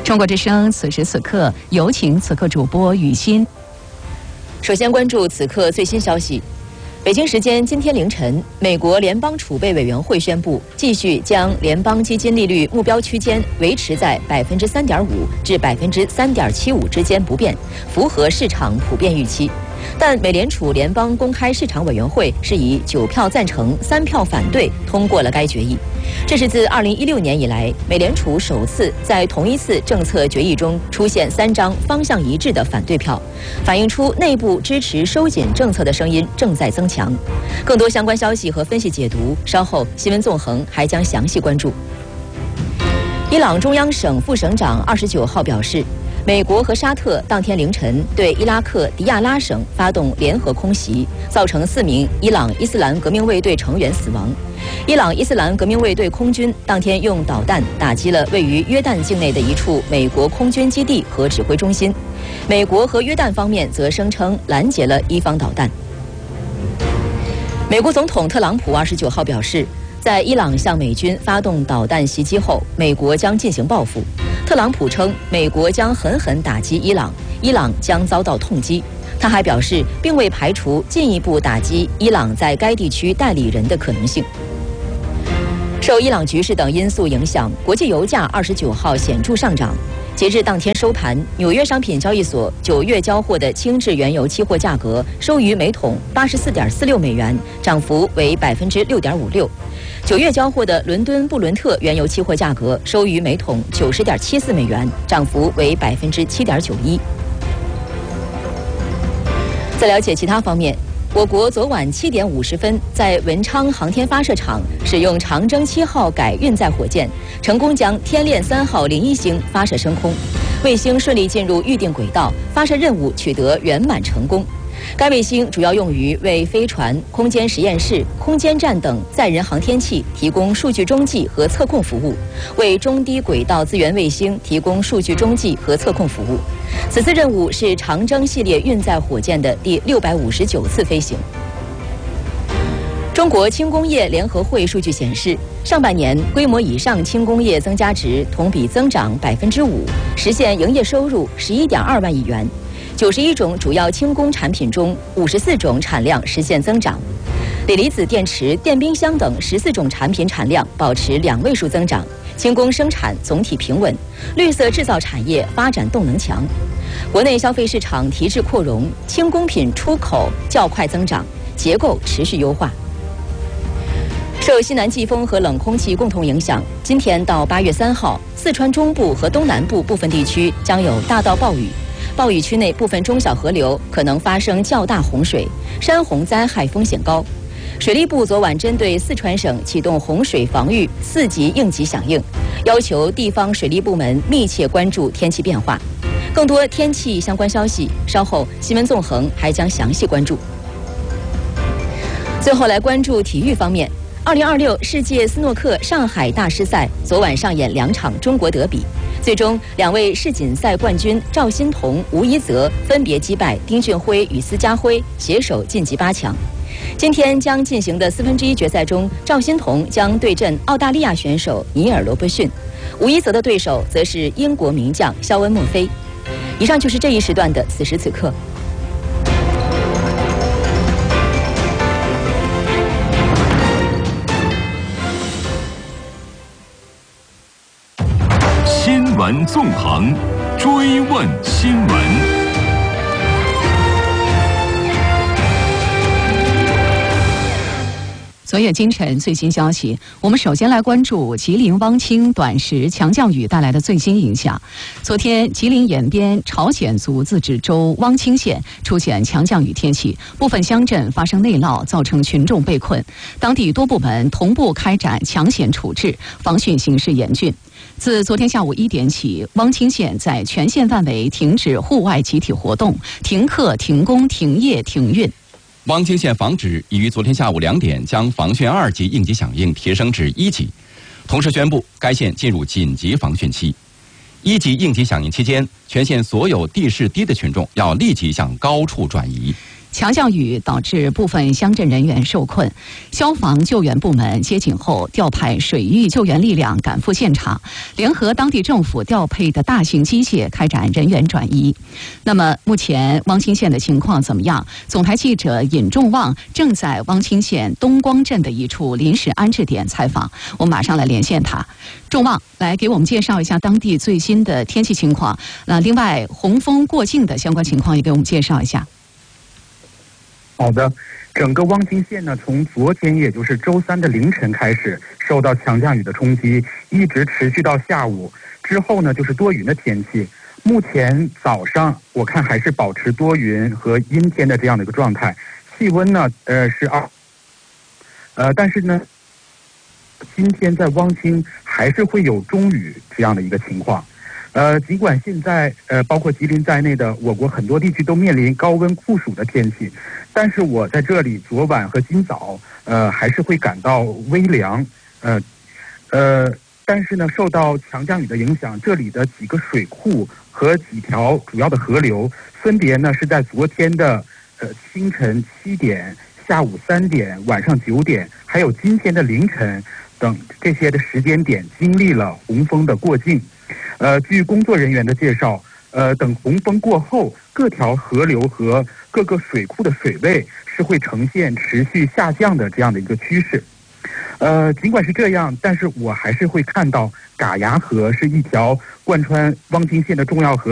中国之声此时此刻，有请此刻主播雨欣。 首先关注此刻最新消息。北京时间今天凌晨，美国联邦储备委员会宣布，继续将联邦基金利率目标区间维持在3.5%至3.75%之间不变，符合市场普遍预期。但美联储联邦公开市场委员会是以9票赞成、3票反对通过了该决议。这是自2016年以来，美联储首次在同一次政策决议中出现3张方向一致的反对票，反映出内部支持收紧政策的声音正在增强。更多相关消息和分析解读，稍后新闻纵横还将详细关注。伊朗中央省副省长29号表示，美国和沙特当天凌晨对伊拉克迪亚拉省发动联合空袭，造成4名伊朗伊斯兰革命卫队成员死亡。伊朗伊斯兰革命卫队空军当天用导弹打击了位于约旦境内的一处美国空军基地和指挥中心。美国和约旦方面则声称拦截了伊方导弹。美国总统特朗普29号表示，在伊朗向美军发动导弹袭击后，美国将进行报复。特朗普称，美国将狠狠打击伊朗，伊朗将遭到痛击。他还表示，并未排除进一步打击伊朗在该地区代理人的可能性。受伊朗局势等因素影响，国际油价29号显著上涨。截至当天收盘，纽约商品交易所9月交货的轻质原油期货价格收于每桶84.46美元，涨幅为6.56%。9月交货的伦敦布伦特原油期货价格收于每桶90.74美元，涨幅为7.91%。在了解其他方面，我国昨晚7点50分在文昌航天发射场使用长征7号改运载火箭，成功将天链3号零一星发射升空，卫星顺利进入预定轨道，发射任务取得圆满成功。该卫星主要用于为飞船、空间实验室、空间站等载人航天器提供数据中继和测控服务，为中低轨道资源卫星提供数据中继和测控服务。此次任务是长征系列运载火箭的第659次飞行。中国轻工业联合会数据显示，上半年规模以上轻工业增加值同比增长5%，实现营业收入11.2万亿元。91种主要轻工产品中，54种产量实现增长。锂离子电池、电冰箱等14种产品产量保持2位数增长，轻工生产总体平稳，绿色制造产业发展动能强。国内消费市场提质扩容，轻工品出口较快增长，结构持续优化。受西南季风和冷空气共同影响，今天到8月3号，四川中部和东南部部分地区将有大到暴雨。暴雨区内部分中小河流可能发生较大洪水，山洪灾害风险高。水利部昨晚针对四川省启动洪水防御4级应急响应，要求地方水利部门密切关注天气变化。更多天气相关消息，稍后新闻纵横还将详细关注。最后来关注体育方面，2026世界斯诺克上海大师赛昨晚上演2场中国德比。最终，2位世锦赛冠军赵心童、吴一泽分别击败丁俊晖与司家辉，携手晋级8强。今天将进行的1/4决赛中，赵心童将对阵澳大利亚选手尼尔·罗伯逊，吴一泽的对手则是英国名将肖恩·墨菲。以上就是这一时段的此时此刻。 新闻纵横，追问新闻。 昨夜今晨最新消息，我们首先来关注吉林汪清短时强降雨带来的最新影响。昨天，吉林延边朝鲜族自治州汪清县出现强降雨天气，部分乡镇发生内涝，造成群众被困。当地多部门同步开展抢险处置，防汛形势严峻。自昨天下午1点起，汪清县在全县范围停止户外集体活动，停课、停工、停业、停运。 汪清县防指已于昨天下午2点将防汛2级应急响应提升至1级，同时宣布该县进入紧急防汛期。1级应急响应期间，全县所有地势低的群众要立即向高处转移。 强降雨导致部分乡镇人员受困，消防救援部门接警后调派水域救援力量赶赴现场，联合当地政府调配的大型机械开展人员转移。那么目前汪清县的情况怎么样？总台记者尹仲旺正在汪清县东光镇的一处临时安置点采访，我们马上来连线他。仲旺，来给我们介绍一下当地最新的天气情况。另外洪峰过境的相关情况也给我们介绍一下。 好的，整个汪清县呢，从昨天也就是周三的凌晨开始受到强降雨的冲击，一直持续到下午之后呢，就是多云的天气。目前早上我看还是保持多云和阴天的这样的一个状态，气温呢是但是呢，今天在汪清还是会有中雨这样的一个情况。尽管现在包括吉林在内的我国很多地区都面临高温酷暑的天气，但是我在这里昨晚和今早还是会感到微凉，但是呢，受到强降雨的影响，这里的几个水库和几条主要的河流，分别呢是在昨天的清晨7点、下午3点、晚上9点，还有今天的凌晨等这些的时间点，经历了洪峰的过境。据工作人员的介绍，等洪峰过后，各条河流和各个水库的水位是会呈现持续下降的这样的一个趋势。尽管是这样，但是我还是会看到嘎牙河是一条贯穿汪清县的重要河。